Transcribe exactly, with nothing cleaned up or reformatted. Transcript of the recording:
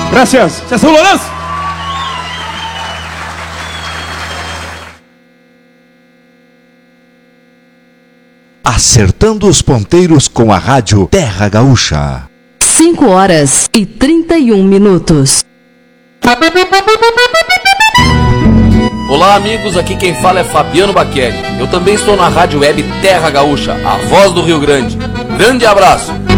Gracias. Sessão Lourenço. Acertando os ponteiros com a rádio Terra Gaúcha. cinco horas e trinta e um minutos. Olá amigos, aqui quem fala é Fabiano Baqueri. Eu também estou na rádio web Terra Gaúcha, a voz do Rio Grande. Grande abraço!